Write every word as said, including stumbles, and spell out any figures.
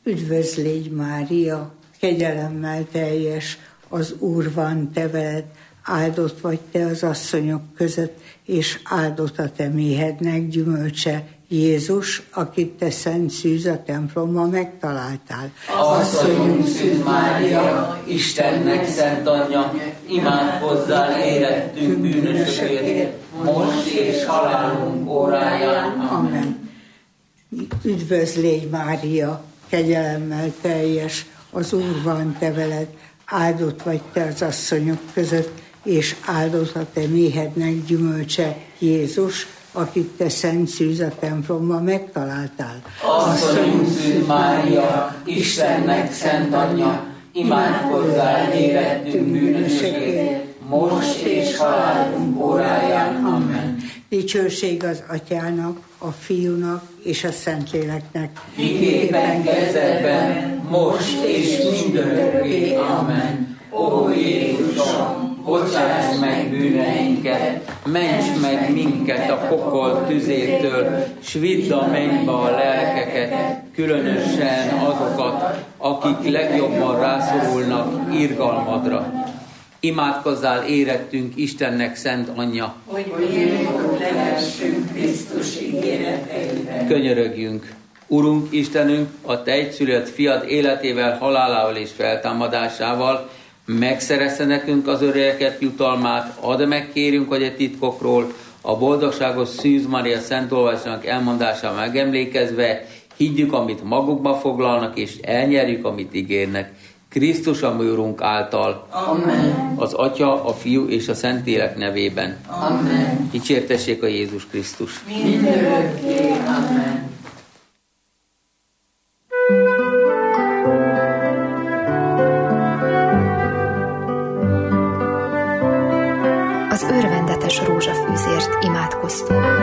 Üdvözl légy Mária, kegyelemmel teljes, az Úr van te veled, áldott vagy te az asszonyok között, és áldott a te méhednek gyümölcse, Jézus, akit te szent szűz a templomban megtaláltál. Asszonyunk Szűz Mária, Istennek szent anyja, imádkozzál érettünk bűnösökért, most és halálunk óráján. Amen. Üdvözl légy Mária, kegyelemmel teljes, az Úr van te veled, áldott vagy te az asszonyok között, és áldott a te méhednek gyümölcse, Jézus, akit te szent szűz a templomban megtaláltál. Asszonyunk Szűz Mária, Istennek szent anyja, imádkozzál érettünk bűnösökért, most és halálunk óráján. Amen. Dicsőség az Atyának, a Fiúnak és a Szentléleknek. Miképpen kezdetben, most és mindörökké. Amen. Ó Jézusom, bocsáss meg bűneinket, ments meg minket a pokol tüzétől, s vidd a mennybe a lelkeket, különösen azokat, akik legjobban rászorulnak irgalmadra. Imádkozzál érettünk Istennek szent anyja, hogy méltók lehessünk Krisztus ígéreteivel. Könyörögjünk. Urunk Istenünk, a te egyszülött fiad életével, halálával és feltámadásával megszerezte nekünk az örökeket jutalmát, add meg kérünk, hogy a titkokról, a boldogságos Szűz Mária szent olvasásnak elmondásával megemlékezve higgyük, amit magukba foglalnak, és elnyerjük, amit ígérnek. Krisztus a mi Urunk által. Amen. Az Atya, a Fiú és a Szentlélek nevében. Amen. Dicsértessék a Jézus Krisztus. Mindörökké. Amen. Az örvendetes rózsafűzért imádkoztunk.